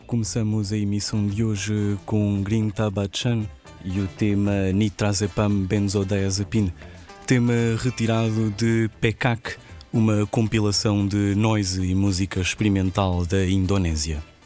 Começamos a emissão de hoje com Green Tabachan e o tema Nitrazepam Benzodiazepine, tema retirado de Pekak, uma compilação de noise e música experimental da Indonésia.